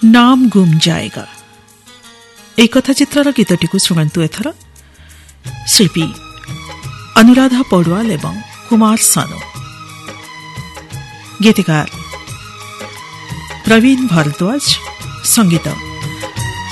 नाम गुम जाएगा ए कथा चित्रर गीतटी शुणु एथर शिल्पी अनुराधा पौडवाल एवं कुमार सानू गीतकार प्रवीण भारद्वाज संगीत